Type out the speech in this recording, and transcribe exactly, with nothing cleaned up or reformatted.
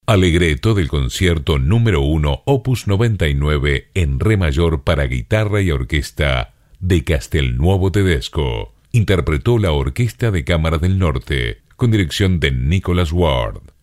Allegretto del concierto número uno opus noventa y nueve en re mayor para guitarra y orquesta de Castelnuovo Tedesco. Interpretó la Orquesta de Cámara del Norte con dirección de Nicholas Ward.